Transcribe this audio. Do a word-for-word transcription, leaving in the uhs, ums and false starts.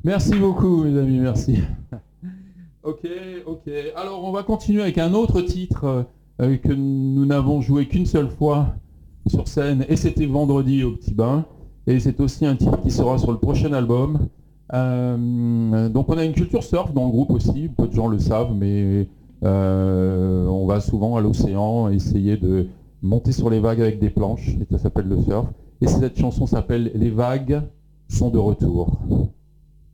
Merci beaucoup, mes amis, merci. Ok, ok. Alors, on va continuer avec un autre titre euh, que nous n'avons joué qu'une seule fois sur scène, et c'était vendredi au Petit Bain. Et c'est aussi un titre qui sera sur le prochain album. Euh, donc, on a une culture surf dans le groupe aussi. Peu de gens le savent, mais euh, on va souvent à l'océan essayer de monter sur les vagues avec des planches, et ça s'appelle le surf. Et cette chanson s'appelle Les vagues sont de retour.